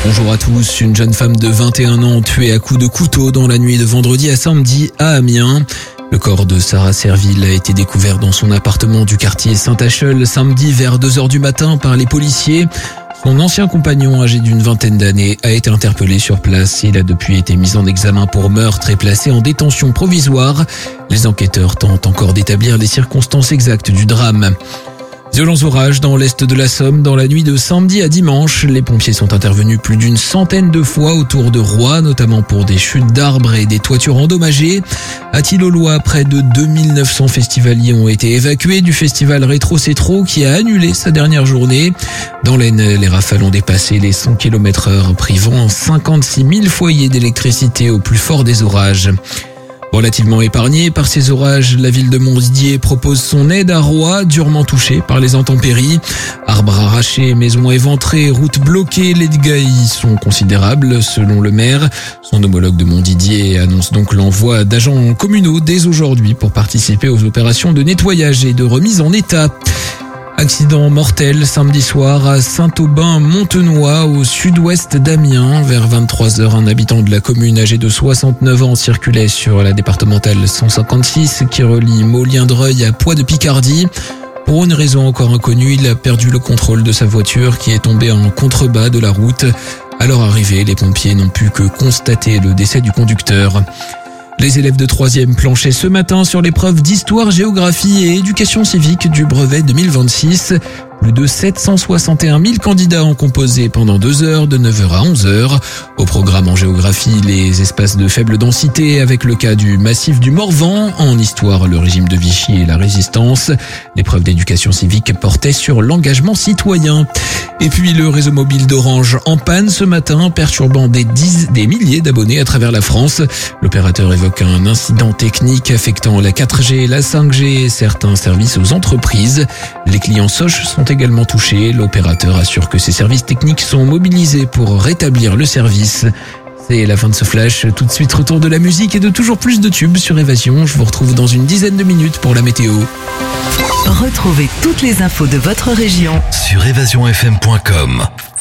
Bonjour à tous. Une jeune femme de 21 ans tuée à coups de couteau dans la nuit de vendredi à samedi à Amiens. Le corps de Sarah Serville a été découvert dans son appartement du quartier Saint-Acheul samedi vers 2h du matin par les policiers. Son ancien compagnon, âgé d'une vingtaine d'années, a été interpellé sur place. Il a depuis été mis en examen pour meurtre et placé en détention provisoire. Les enquêteurs tentent encore d'établir les circonstances exactes du drame. Violents orages dans l'est de la Somme dans la nuit de samedi à dimanche. Les pompiers sont intervenus plus d'une centaine de fois autour de Roye, notamment pour des chutes d'arbres et des toitures endommagées. À Thil-aux-Lois, près de 2900 festivaliers ont été évacués du festival Rétro-C'est-Trop qui a annulé sa dernière journée. Dans l'Aisne, les rafales ont dépassé les 100 km/h, privant 56 000 foyers d'électricité au plus fort des orages. Relativement épargnée par ces orages, la ville de Montdidier propose son aide à Roye, durement touchée par les intempéries. Arbres arrachés, maisons éventrées, routes bloquées, les dégâts y sont considérables selon le maire. Son homologue de Montdidier annonce donc l'envoi d'agents communaux dès aujourd'hui pour participer aux opérations de nettoyage et de remise en état. Accident mortel samedi soir à Saint-Aubin-Montenoy au sud-ouest d'Amiens. Vers 23h, un habitant de la commune âgé de 69 ans circulait sur la départementale 156 qui relie Mollien-Dreuil à Poix-de-Picardie. Pour une raison encore inconnue, il a perdu le contrôle de sa voiture qui est tombée en contrebas de la route. À leur arrivée, les pompiers n'ont pu que constater le décès du conducteur. Les élèves de 3e planchaient ce matin sur l'épreuve d'histoire, géographie et éducation civique du brevet 2026. Plus de 761 000 candidats ont composé pendant 2 heures, de 9h à 11h. Au programme en géographie, les espaces de faible densité avec le cas du massif du Morvan. En histoire, le régime de Vichy et la résistance. L'épreuve d'éducation civique portait sur l'engagement citoyen. Et puis le réseau mobile d'Orange en panne ce matin, perturbant des milliers d'abonnés à travers la France. L'opérateur évoque un incident technique affectant la 4G, la 5G et certains services aux entreprises. Les clients Soch sont également touchés. L'opérateur assure que ses services techniques sont mobilisés pour rétablir le service. C'est la fin de ce flash. Tout de suite, retour de la musique et de toujours plus de tubes sur Évasion. Je vous retrouve dans une dizaine de minutes pour la météo. Retrouvez toutes les infos de votre région sur évasionfm.com.